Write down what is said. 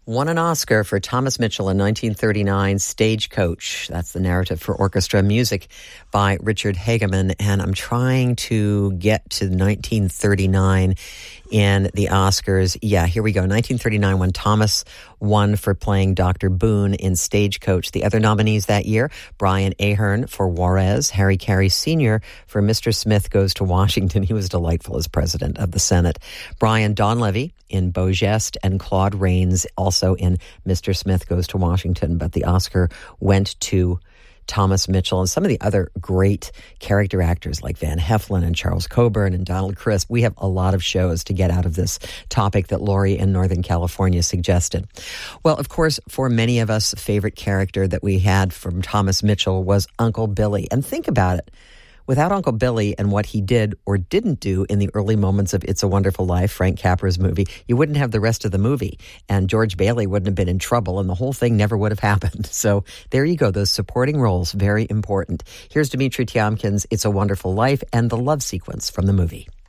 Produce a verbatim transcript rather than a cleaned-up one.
Won an Oscar for Thomas Mitchell in nineteen thirty-nine, Stagecoach. That's the narrative for orchestra music by Richard Hageman. And I'm trying to get to nineteen thirty-nine in the Oscars. Yeah, here we go. nineteen thirty-nine, when Thomas won for playing Doctor Boone in Stagecoach. The other nominees that year, Brian Ahern for Juarez, Harry Carey Senior for Mister Smith Goes to Washington. He was delightful as president of the Senate. Brian Donlevy in Beau Geste, and Claude Rains also in Mister Smith Goes to Washington. But the Oscar went to Thomas Mitchell and some of the other great character actors like Van Heflin and Charles Coburn and Donald Crisp. We have a lot of shows to get out of this topic that Lori in Northern California suggested. Well, of course, for many of us, favorite character that we had from Thomas Mitchell was Uncle Billy. And think about it. Without Uncle Billy and what he did or didn't do in the early moments of It's a Wonderful Life, Frank Capra's movie, you wouldn't have the rest of the movie. And George Bailey wouldn't have been in trouble, and the whole thing never would have happened. So there you go. Those supporting roles, very important. Here's Dimitri Tiomkin's It's a Wonderful Life and the love sequence from the movie.